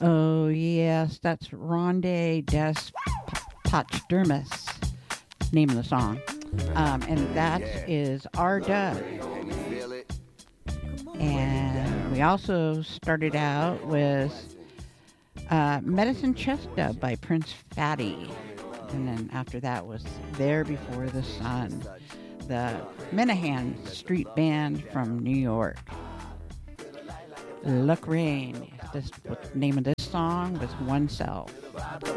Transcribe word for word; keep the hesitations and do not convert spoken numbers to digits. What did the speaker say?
Oh, yes, that's Ronde des Pachydermis, name of the song. Um, and that is R Dub. And we also started out with uh, Medicine Chest Dub by Prince Fatty. And then after that was There Before the Sun, the Menahan Street Band from New York. Luck Rain. This, what the name of this song was Oneself.